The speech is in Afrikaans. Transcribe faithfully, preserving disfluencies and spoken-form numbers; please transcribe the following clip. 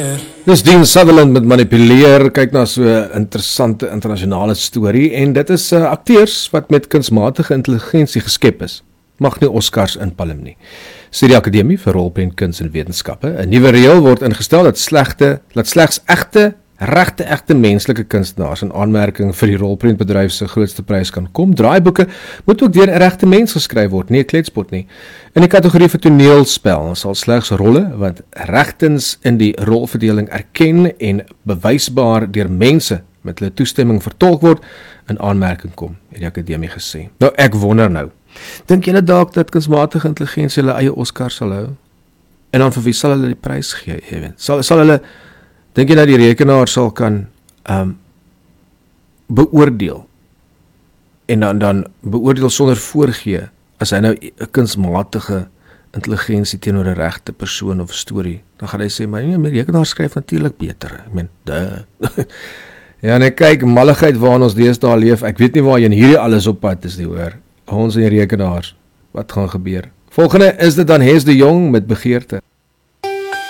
Dis Dean Sutherland met Manipuleer, kyk na so 'n interessante internasionale storie en dit is uh, akteurs wat met kunsmatige intelligensie geskep is. Mag nie Oscars inpalm nie. Sê die Akademie vir Rolprent Kuns en Wetenskappe, 'n nuwe reël word ingestel dat slegte, dat slegs egte regte egte menslike kunstenaars in aanmerking vir die rolprentbedryf se grootste prys kan kom. Draaiboeke moet ook deur 'n regte mens geskryf word, nie 'n kletspot nie. In die kategorie vir toneelspel sal slegs rolle wat regtens in die rolverdeling erken en bewysbaar deur mense met hulle toestemming vertolk word in aanmerking kom, het die Akademie gesê. Nou ek wonder nou, dink julle dalk dat kunsmatige intelligensie hulle eie Oscar sal hou? En dan vir wie sal hulle die prys gee, jy weet? Sal sal hulle dink jy dat die rekenaar sal kan um, beoordeel en dan, dan beoordeel sonder voorgee as hy nou 'n kunsmatige intelligensie teenoor 'n regte persoon of storie, dan gaan hy sê, maar nee, my rekenaar skryf natuurlik beter. Ek meen, duh. Ja, en ek kyk, malligheid waarin ons deesdae leef, ek weet nie waar jy in hierdie alles op pad is nie, hoor. Ons en die rekenaars, wat gaan gebeur? Volgende is dit dan Hes de Jong met Begeerte.